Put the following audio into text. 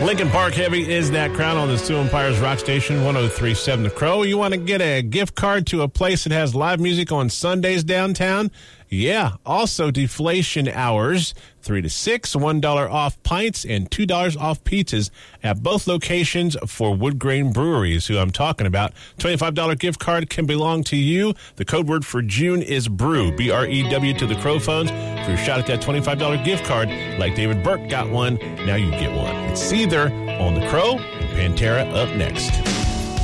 Lincoln Park Heavy is that crown on the Sioux Empires Rock Station 103.7 The Crow. You want to get a gift card to a place that has live music on Sundays downtown? Yeah. Also, deflation hours, 3 to 6, $1 off pints, and $2 off pizzas at both locations for Wood Grain Breweries, who I'm talking about. $25 gift card can belong to you. The code word for June is BREW, B-R-E-W, to the Crow phones. For your shot at that $25 gift card, like David Burke got one, now you get one. It's Seether on the Crow, and Pantera up next.